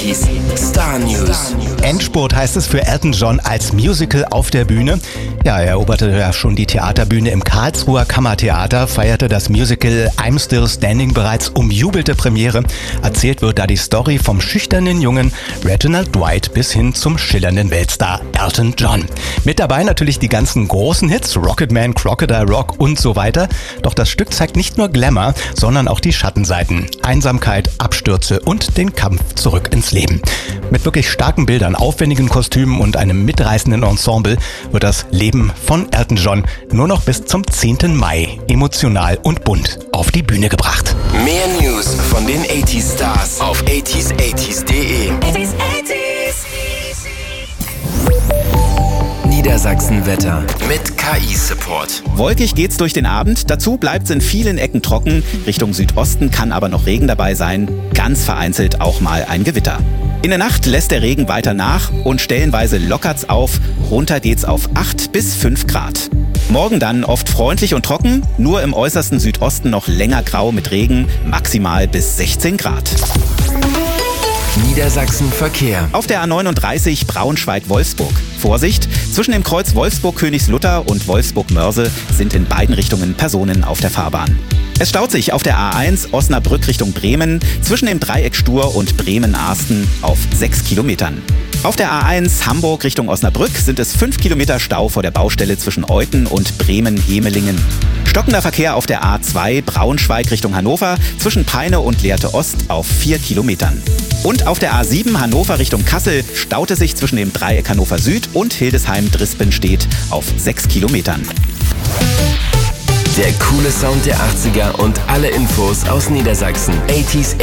80s Star News. Endspurt heißt es für Elton John als Musical auf der Bühne. Ja, er eroberte ja schon die Theaterbühne im Karlsruher Kammertheater, feierte das Musical I'm Still Standing bereits umjubelte Premiere. Erzählt wird da die Story vom schüchternen Jungen Reginald Dwight bis hin zum schillernden Weltstar Elton John. Mit dabei natürlich die ganzen großen Hits, Rocketman, Crocodile Rock und so weiter. Doch das Stück zeigt nicht nur Glamour, sondern auch die Schattenseiten, Einsamkeit, Abstürze und den Kampf zurück ins Leben. Mit wirklich starken Bildern, aufwendigen Kostümen und einem mitreißenden Ensemble wird das Leben von Elton John nur noch bis zum 10. Mai emotional und bunt auf die Bühne gebracht. Mehr News von den 80s Stars auf 80s80s.de. Niedersachsen-Wetter mit KI-Support. Wolkig geht's durch den Abend, dazu bleibt's in vielen Ecken trocken. Richtung Südosten kann aber noch Regen dabei sein, ganz vereinzelt auch mal ein Gewitter. In der Nacht lässt der Regen weiter nach und stellenweise lockert's auf, runter geht's auf 8 bis 5 Grad. Morgen dann oft freundlich und trocken, nur im äußersten Südosten noch länger grau mit Regen, maximal bis 16 Grad. Niedersachsen Verkehr. Auf der A39 Braunschweig-Wolfsburg. Vorsicht, zwischen dem Kreuz Wolfsburg-Königslutter und Wolfsburg-Mörse sind in beiden Richtungen Personen auf der Fahrbahn. Es staut sich auf der A1 Osnabrück Richtung Bremen zwischen dem Dreieck Stur und Bremen-Arsten auf 6 Kilometern. Auf der A1 Hamburg Richtung Osnabrück sind es 5 Kilometer Stau vor der Baustelle zwischen Euthen und Bremen-Hemelingen. Stockender Verkehr auf der A2 Braunschweig Richtung Hannover zwischen Peine und Lehrte Ost auf 4 Kilometern. Und auf der A7 Hannover Richtung Kassel staut es sich zwischen dem Dreieck Hannover Süd und Hildesheim-Drispenstedt auf 6 Kilometern. Der coole Sound der 80er und alle Infos aus Niedersachsen. 80s